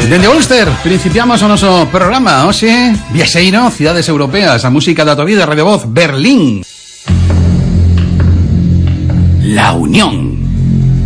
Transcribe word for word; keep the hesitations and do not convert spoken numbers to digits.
Dende Ulster, principiamos o noso programa, hoxe, viaxeiro, cidades europeas, a música da tua vida, Radio Voz, Berlín. La Unión.